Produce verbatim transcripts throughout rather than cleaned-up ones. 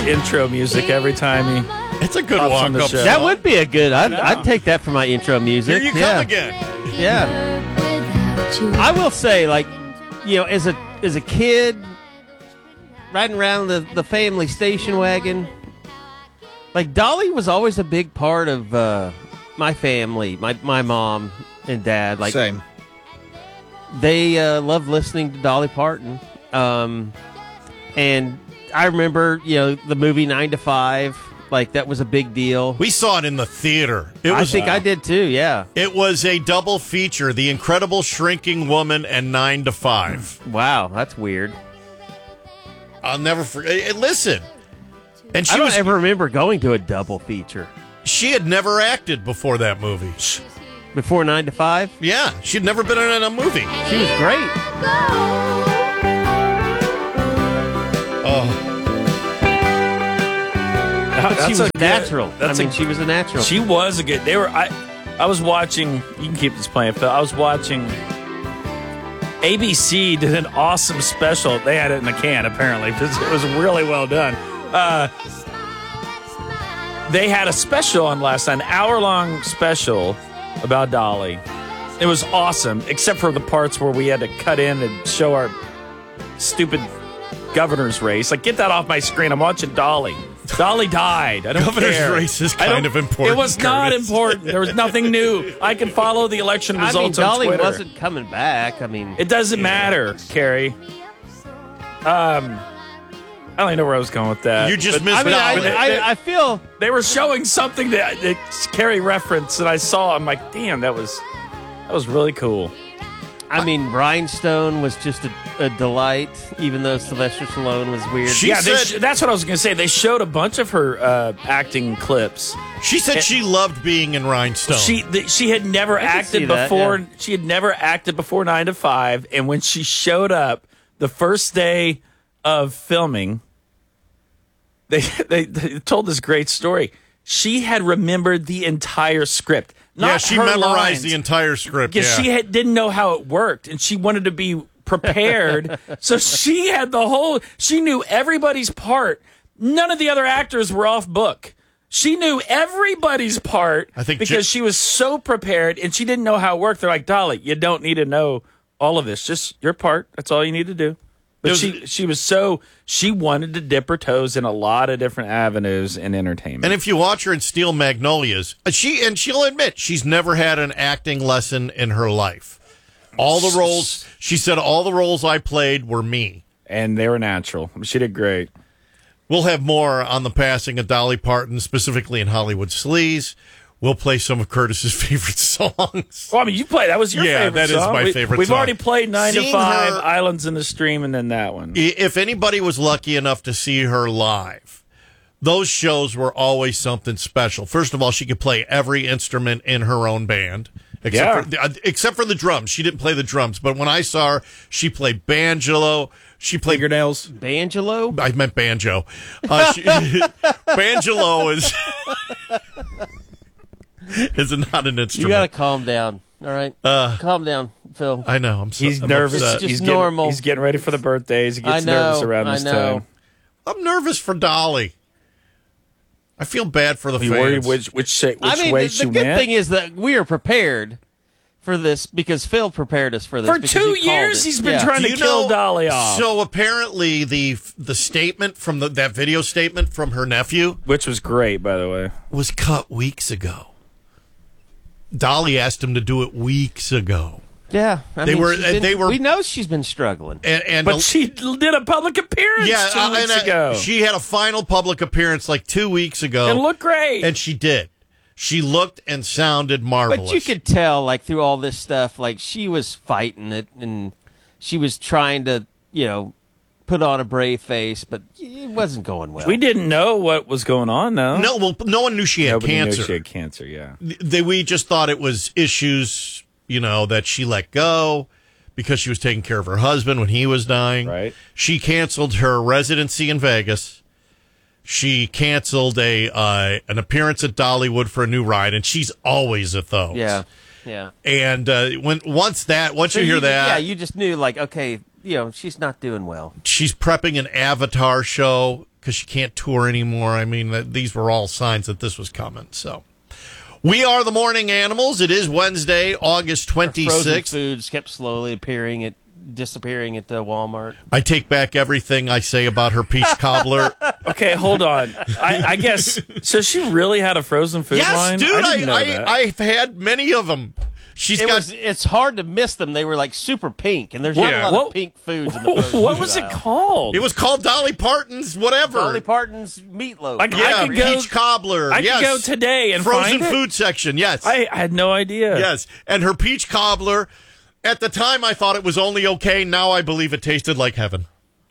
intro music every time he. It's a good Pops on the walk-up show. song. That would be a good. I'd, I'd take that for my intro music. Here you come yeah. again. Yeah. I will say, like, you know, as a as a kid, riding around the, the family station wagon, like Dolly was always a big part of uh, my family, my my mom and dad. Like, Same. they uh, loved listening to Dolly Parton, um, and I remember, you know, the movie Nine to Five. Like, that was a big deal. We saw it in the theater. It was, I think I did too. Yeah. It was a double feature: The Incredible Shrinking Woman and Nine to Five. Wow, that's weird. I'll never forget. Listen, and she I don't was ever remember going to a double feature she had never acted before that movie. before Nine to Five. Yeah, she'd never been in a movie. She was great. Oh. But she was a a good- natural. that's I mean, a- she was a natural. She was a good. They were. I. I was watching. You can keep this playing, Phil. I was watching. A B C did an awesome special. They had it in a can, apparently, because it was really well done. Uh, they had a special on last night, an hour-long special about Dolly. It was awesome, except for the parts where we had to cut in and show our stupid governor's race. Like, get that off my screen. I'm watching Dolly. Dolly died. I don't Governor's care. race is I don't- kind of important, It was not Curtis. important. There was nothing new. I can follow the election I mean, results Dolly on Twitter. wasn't coming back. I mean, It doesn't matter, Carrie. Um, I don't even know where I was going with that. You just But- missed I mean, I, Dolly. I, I feel They were showing something that, that Carrie referenced, and I saw. I'm like, damn, that was that was really cool. I mean, Rhinestone was just a, a delight, even though Sylvester Stallone was weird. She yeah, they said- sh- that's what I was going to say. They showed a bunch of her uh, acting clips. She said she loved being in Rhinestone. She th- she had never can see acted that, before. yeah. She had never acted before Nine to Five, and when she showed up the first day of filming, they they, they told this great story. She had remembered the entire script. Not yeah, she her memorized lines, the entire script. because Yeah. she had, didn't know how it worked, and she wanted to be prepared. So she had the whole. She knew everybody's part. None of the other actors were off book. She knew everybody's part I think because J- she was so prepared, and she didn't know how it worked. They're like, Dolly, you don't need to know all of this. Just your part. That's all you need to do. But was- she she was so she wanted to dip her toes in a lot of different avenues in entertainment. And if you watch her in Steel Magnolias, uh, she and she'll admit she's never had an acting lesson in her life. All the roles, she said, all the roles I played were me. and they were natural. She did great. We'll have more on the passing of Dolly Parton, specifically in Hollywood Sleaze. We'll play some of Curtis's favorite songs. Well, I mean, you play. That was your Yeah, favorite that is song. my we, favorite We've song. already played Nine Seeing to Five, her- Islands in the Stream, and then that one. I- If anybody was lucky enough to see her live, those shows were always something special. First of all, she could play every instrument in her own band. Except, Yeah. for, uh, except for the drums. She didn't play the drums. But when I saw her, she played banjo. She played Fingernails. Bangelo? I meant banjo. Uh, she, banjolo is is not an instrument. You got to calm down. All right? Uh, calm down, Phil. I know. I'm. So, He's I'm nervous. upset. Just he's getting, normal. He's getting ready for the birthdays. He I gets know, nervous around I this know. time. I'm nervous for Dolly. I feel bad for the Are you worried fans. which which, which I mean, way the, she the good went? thing is that we are prepared for this because Phil prepared us for this. For because two he called years, it. he's been Yeah. trying Do to you kill know- Dolly off. So apparently, the the statement from the, that video statement from her nephew Which was great, by the way. was cut weeks ago. Dolly asked him to do it weeks ago, Yeah, I They mean, were- she's been- they were- We know she's been struggling. and, and But she did a public appearance yeah, two uh, weeks and, uh, ago. she had a final public appearance like two weeks ago, and looked great. and she did. She looked and sounded marvelous. But you could tell, like through all this stuff, like she was fighting it, and she was trying to, you know, put on a brave face, but it wasn't going well. we didn't know what was going on, though. no, well, no one knew she had Nobody cancer. knew she had cancer, yeah. They, we just thought it was issues, you know, that she let go because she was taking care of her husband when he was dying. Right. She canceled her residency in Vegas. She canceled a uh, an appearance at Dollywood for a new ride, and she's always at those. Yeah, yeah. And uh, when once that, once So you hear ju- that, yeah, you just knew, like, okay, you know, she's not doing well. she's prepping an Avatar show because she can't tour anymore. I mean, th- these were all signs that this was coming. So we are the Morning Animals. It is Wednesday, August twenty-sixth. Frozen foods kept slowly appearing at disappearing at the Walmart. I take back everything I say about her peach cobbler. Okay, hold on. I, I guess, so she really had a frozen food yes, line? dude, I, I, didn't know I, that. I've had many of them. She's It got. was, it's hard to miss them. They were like super pink, and there's not Yeah. a lot What- of pink foods in the frozen What food was it aisle. called? It was called Dolly Parton's whatever. Dolly Parton's meatloaf. Like, yeah, I could go- peach cobbler. I yes. could go today and frozen find it? food section. Yes, I, I had no idea. yes, and her peach cobbler. At the time, I thought it was only okay. Now I believe it tasted like heaven.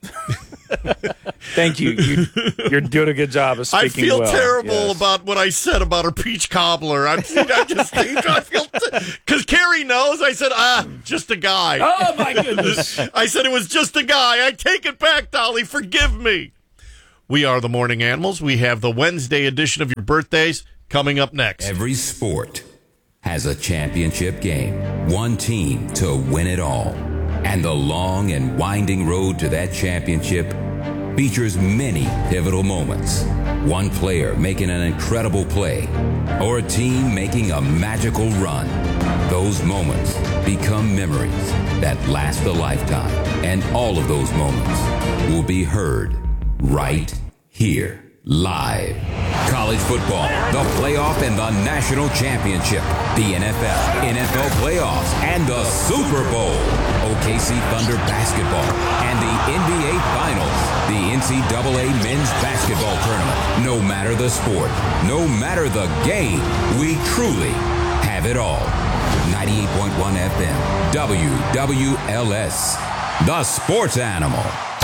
Thank you. you. You're doing a good job of speaking I feel well. terrible Yes. about what I said about her peach cobbler. I'm, I just think I feel because Carrie knows. I said, ah, just a guy. Oh, my goodness. I said it was just a guy. I take it back, Dolly. Forgive me. We are the Morning Animals. We have the Wednesday edition of your birthdays coming up next. Every sport has a championship game, one team to win it all. And the long and winding road to that championship features many pivotal moments. One player making an incredible play, or a team making a magical run. Those moments become memories that last a lifetime. And all of those moments will be heard right here. Live. College football, the playoff and the national championship, the N F L, N F L playoffs, and the Super Bowl, O K C Thunder basketball, and the N B A Finals, the N C double A men's basketball tournament. No matter the sport, no matter the game, we truly have it all. ninety-eight point one F M, W W L S, the Sports Animal.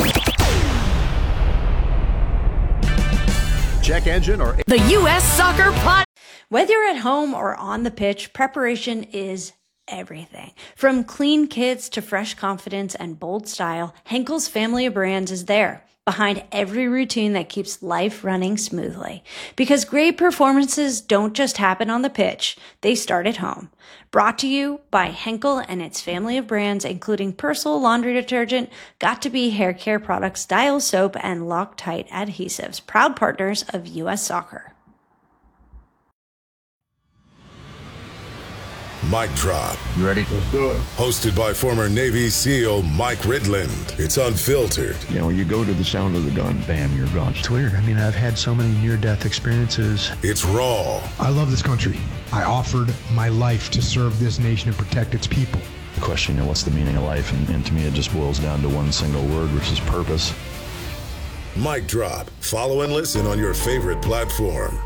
Check engine or The U S Soccer Pod. Whether you're at home or on the pitch, preparation is everything. From clean kits to fresh confidence and bold style, Henkel's family of brands is there, behind every routine that keeps life running smoothly. Because great performances don't just happen on the pitch, they start at home. Brought to you by Henkel and its family of brands, including Persil laundry detergent, Got2b hair care products, Dial soap, and Loctite adhesives, proud partners of U S Soccer. Mic Drop. You ready? Let's do it. Hosted by former Navy SEAL Mike Ridland. It's unfiltered. You know, when you go to the sound of the gun, bam, you're gone. It's weird. I mean, I've had so many near-death experiences. It's raw. I love this country. I offered my life to serve this nation and protect its people. The question, you know, what's the meaning of life? And, and to me, it just boils down to one single word, which is purpose. Mic Drop. Follow and listen on your favorite platform.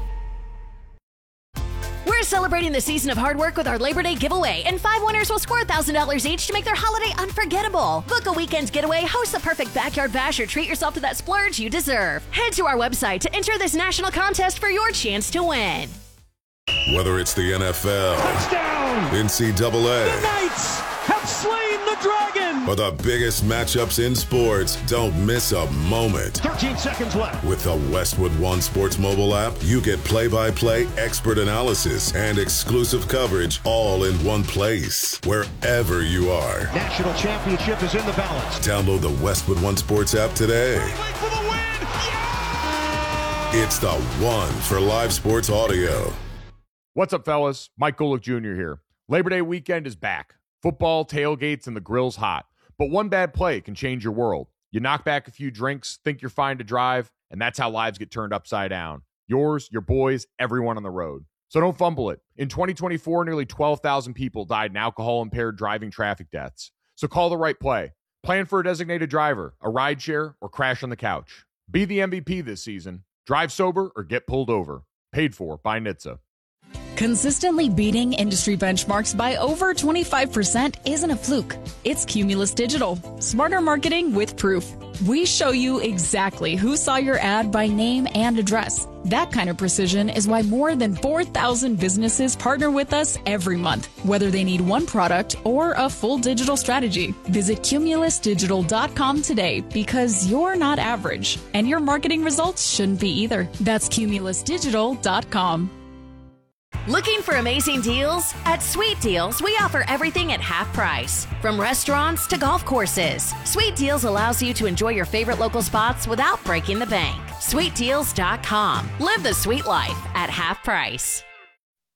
We're celebrating the season of hard work with our Labor Day giveaway, and five winners will score one thousand dollars each to make their holiday unforgettable. Book a weekend getaway, host the perfect backyard bash, or treat yourself to that splurge you deserve. Head to our website to enter this national contest for your chance to win. Whether it's the N F L, touchdown. N C double A, The Knights have slain the dragon. or the biggest matchups in sports, don't miss a moment. thirteen seconds left. With the Westwood One Sports mobile app, you get play-by-play expert analysis and exclusive coverage all in one place, wherever you are. National championship is in the balance. Download the Westwood One Sports app today. For the win. Yeah! It's the one for live sports audio. What's up, fellas? Mike Golick Junior here. Labor Day weekend is back. Football, tailgates, and the grill's hot. But one bad play can change your world. You knock back a few drinks, think you're fine to drive, and that's how lives get turned upside down. Yours, your boys, everyone on the road. So don't fumble it. In twenty twenty-four, nearly twelve thousand people died in alcohol-impaired driving traffic deaths. So call the right play. Plan for a designated driver, a rideshare, or crash on the couch. Be the M V P this season. Drive sober or get pulled over. Paid for by N H T S A. Consistently beating industry benchmarks by over twenty-five percent isn't a fluke. It's Cumulus Digital. Smarter marketing with proof. We show you exactly who saw your ad by name and address. That kind of precision is why more than four thousand businesses partner with us every month, whether they need one product or a full digital strategy. Visit cumulus digital dot com today, because you're not average, and your marketing results shouldn't be either. That's cumulus digital dot com. Looking for amazing deals? At Sweet Deals, we offer everything at half price. From restaurants to golf courses, Sweet Deals allows you to enjoy your favorite local spots without breaking the bank. sweet deals dot com. Live the sweet life at half price.